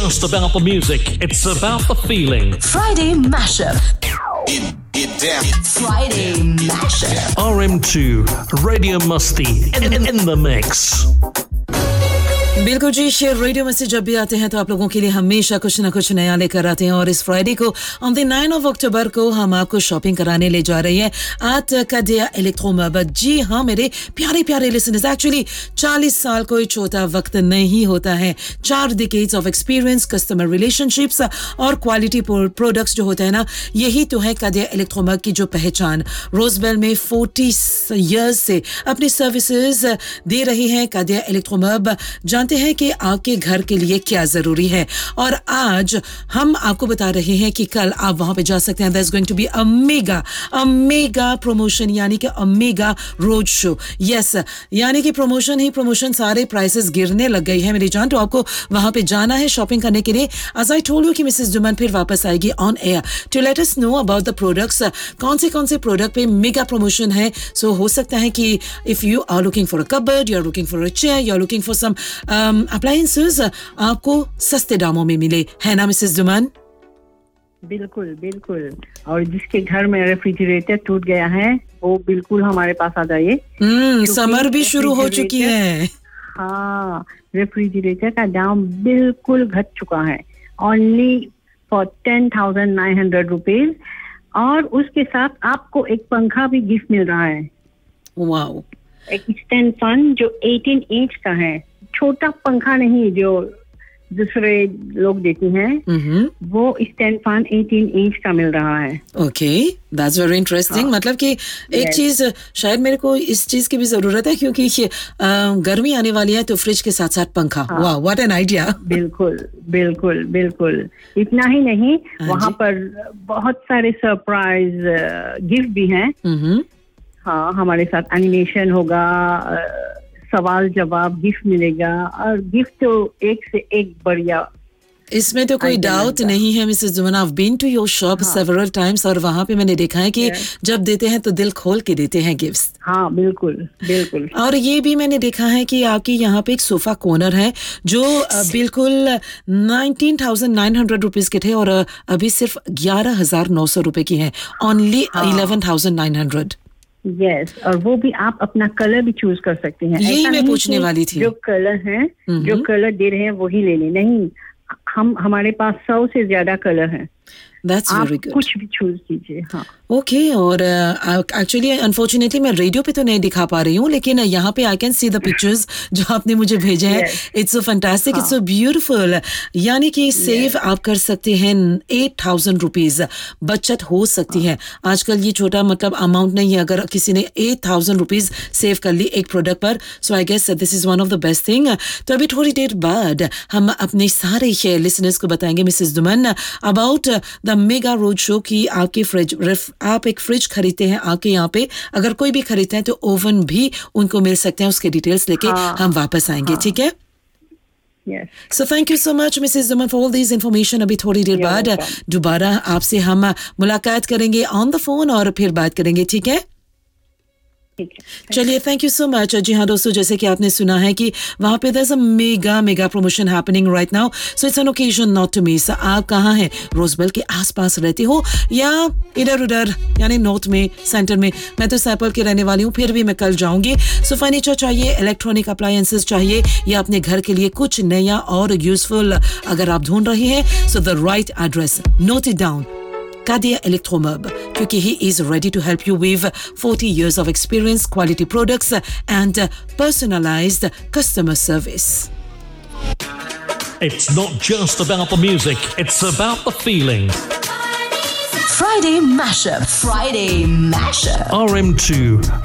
just about the music, it's about the feeling. Friday Mashup. Get down. Friday Mashup. RM2, Radio Musty, in the mix. बिल्कुल जी, share radio में से जब भी आते हैं तो आप लोगों के लिए हमेशा कुछ ना कुछ नया लेकर आते हैं और इस फ्राइडे को ऑन द 9 ऑफ अक्टूबर को हम आपको शॉपिंग कराने ले जा रहे हैं एट कादिया इलेक्ट्रोमर्ब। जी हाँ मेरे प्यारे प्यारे लिसनर्स, एक्चुअली 40 साल कोई छोटा वक्त नहीं होता है। 4 decades of experience, customer relationships और क्वालिटी प्रोडक्ट्स जो होते हैं ना, यही तो है कादिया इलेक्ट्रोमर्ब की जो पहचान। रोजबेल में 40 इयर्स से अपनी सर्विसेज दे रही है कादिया इलेक्ट्रोमर्ब। जानते हैं कि आपके घर के लिए क्या जरूरी है और आज हम आपको बता रहे हैं कि कल आप वहां पे जा सकते हैं। There's going to be a mega promotion, यानी कि a mega road show. Yes, यानी कि प्रमोशन ही प्रमोशन, सारे प्राइसेस गिरने लग गई है मेरी जान। तो आपको वहां पे जाना है शॉपिंग करने के लिए। As I told you कि मिसेस जुमन फिर वापस आएगी on air to let us know about the products, कौन से प्रोडक्ट पे मेगा प्रमोशन है। सो हो सकता है कि if you are looking for a cupboard, you are looking for a chair, you are looking for some appliances, आपको सस्ते दामों में मिले, है ना मिसेस जुमान? बिल्कुल बिल्कुल। और जिसके घर में रेफ्रिजरेटर टूट गया है वो बिल्कुल हमारे पास आ जाइए। समर भी शुरू हो चुकी है। हाँ, रेफ्रिजरेटर का दाम बिल्कुल घट चुका है, ओनली फॉर 10,900 रुपीज। और उसके साथ आपको एक पंखा भी गिफ्ट मिल रहा है। वाओ। एक स्टैंड फैन जो 18 इंच का है, छोटा पंखा नहीं जो दूसरे लोग देते हैं, वो स्टैंड फैन 18 इंच का मिल रहा है। Okay, that's very interesting. मतलब कि एक चीज शायद मेरे को इस चीज की भी जरूरत है क्योंकि गर्मी आने वाली है, तो फ्रिज के साथ साथ पंखा। वाह, व्हाट एन आइडिया। बिल्कुल बिल्कुल बिल्कुल। इतना ही नहीं, वहाँ पर बहुत सारे सरप्राइज गिफ्ट भी हैं। हाँ, हमारे साथ एनिमेशन होगा, सवाल जवाब गिफ्ट मिलेगा और गिफ्ट तो एक से एक बढ़िया। इसमें तो कोई डाउट नहीं है Mrs Juman. I've been to your shop several times और वहाँ पे मैंने देखा है कि जब देते हैं तो दिल खोल के देते हैं गिफ्ट्स। हाँ बिल्कुल बिल्कुल। और ये भी मैंने देखा है कि आपके यहाँ पे एक सोफा कॉर्नर है जो बिल्कुल 19,900 रुपीज के थे और अभी सिर्फ 11,900 रुपए की है, ओनली 11,900। यस, और वो भी आप अपना कलर भी चूज कर सकते हैं। यही मैं पूछने वाली थी। जो कलर है, जो कलर दे रहे हैं वही लेने, नहीं हमारे पास 100 से ज्यादा कलर हैं। That's very good. कुछ भी चूज कीजिए। हाँ ओके। और एक्चुअली अनफॉर्चुनेटली मैं रेडियो पे तो नहीं दिखा पा रही हूँ, लेकिन यहाँ पे I can see the pictures जो आपने मुझे भेजे हैं। It's so fantastic, it's so beautiful. यानी कि सेव आप कर सकते हैं 8,000 रुपीज, बचत हो सकती है। आजकल ये छोटा मतलब अमाउंट नहीं है अगर किसी ने 8,000 रुपीज सेव कर ली एक प्रोडक्ट पर। सो I guess this is one of the best thing. तो अभी थोड़ी देर बाद हम अपने सारे लिसनर्स को बताएंगे Mrs Duman about the mega road show की आपकी आप एक फ्रिज खरीदते हैं आपके यहाँ पे, अगर कोई भी खरीदते हैं तो ओवन भी उनको मिल सकते हैं। उसके डिटेल्स लेके हम वापस आएंगे, ठीक है? So thank you so much Mrs. Zuman for all these information। अभी थोड़ी देर बाद दोबारा आपसे हम मुलाकात करेंगे ऑन द फोन और फिर बात करेंगे, ठीक है? चलिए, थैंक यू सो मच। जी हाँ दोस्तों, जैसे कि आपने सुना है कि वहाँ पे there's a mega promotion happening right now, so it's an occasion not to miss. आप कहाँ हैं? रोजबेल के आसपास रहते हो या इधर उधर यानी नॉर्थ में, सेंटर में? मैं तो सैपल की रहने वाली हूँ, फिर भी मैं कल जाऊंगी। सो फर्नीचर चाहिए, इलेक्ट्रॉनिक अप्लायंसेस चाहिए या अपने घर के लिए कुछ नया और यूजफुल अगर आप ढूंढ रही हैं, so the right address, note it down, Kadia Electromub, क्योंकि he is ready to help you with 40 years of experience, quality products and personalized customer service. It's not just about the music, it's about the feeling. Friday Mashup. Friday Mashup. RM2